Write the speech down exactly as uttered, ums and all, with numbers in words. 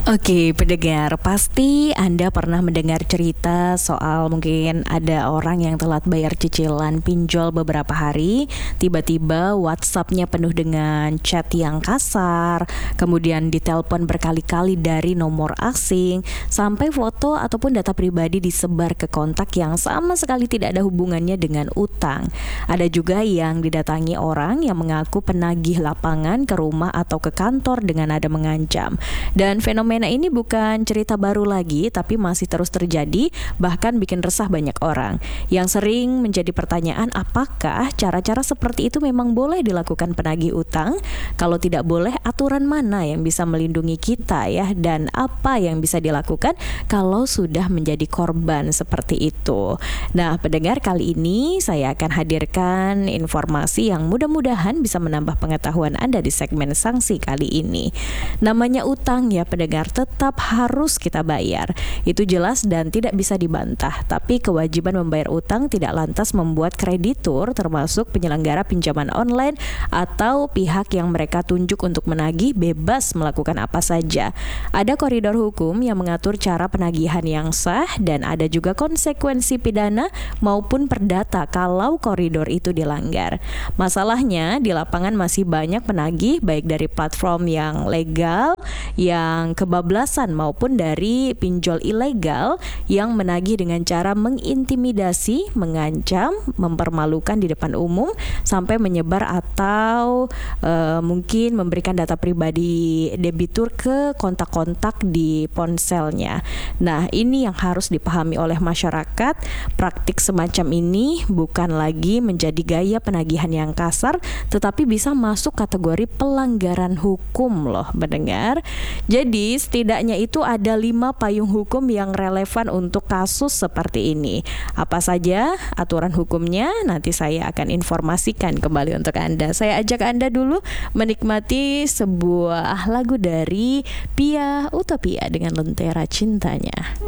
Oke, pendengar, pasti Anda pernah mendengar cerita soal mungkin ada orang yang telat bayar cicilan pinjol beberapa hari, tiba-tiba WhatsApp-nya penuh dengan chat yang kasar, kemudian ditelepon berkali-kali dari nomor asing, sampai foto ataupun data pribadi disebar ke kontak yang sama sekali tidak ada hubungannya dengan utang. Ada juga yang didatangi orang yang mengaku penagih lapangan ke rumah atau ke kantor dengan nada mengancam. Dan fenomena Fenomena ini bukan cerita baru lagi, tapi masih terus terjadi, bahkan bikin resah banyak orang. Yang sering menjadi pertanyaan, apakah cara-cara seperti itu memang boleh dilakukan penagih utang? Kalau tidak boleh, aturan mana yang bisa melindungi kita ya? Dan apa yang bisa dilakukan kalau sudah menjadi korban seperti itu? Nah, pendengar, kali ini saya akan hadirkan informasi yang mudah-mudahan bisa menambah pengetahuan Anda di segmen sanksi kali ini. Namanya utang ya pendengar, tetap harus kita bayar. Itu jelas dan tidak bisa dibantah. Tapi kewajiban membayar utang tidak lantas membuat kreditur, termasuk penyelenggara pinjaman online atau pihak yang mereka tunjuk untuk menagih, bebas melakukan apa saja. Ada koridor hukum yang mengatur cara penagihan yang sah, dan ada juga konsekuensi pidana maupun perdata kalau koridor itu dilanggar. Masalahnya di lapangan masih banyak penagih, baik dari platform yang legal, yang kebablasan, maupun dari pinjol ilegal yang menagih dengan cara mengintimidasi, mengancam, mempermalukan di depan umum, sampai menyebar atau uh, mungkin memberikan data pribadi debitur ke kontak-kontak di ponselnya. Nah, ini yang harus dipahami oleh masyarakat. Praktik semacam ini bukan lagi menjadi gaya penagihan yang kasar, tetapi bisa masuk kategori pelanggaran hukum loh mendengar. Jadi setidaknya itu ada lima payung hukum yang relevan untuk kasus seperti ini. Apa saja aturan hukumnya? Nanti saya akan informasikan kembali untuk Anda. Saya ajak Anda dulu menikmati sebuah lagu dari Pia Utopia dengan Lentera Cintanya.